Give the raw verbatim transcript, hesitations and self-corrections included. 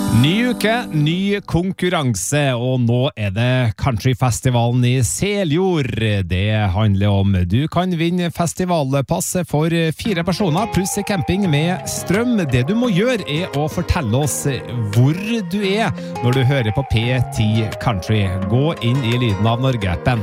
Ny uke, ny konkurranse, og nå er det countryfestivalen i Seljord. Det handler om du kan vinne festivalpass for fire personer pluss camping med strøm. Det du må gjøre er å fortelle oss hvor du er når du hører på P ti Country. Gå inn i Lyden av Norge-appen.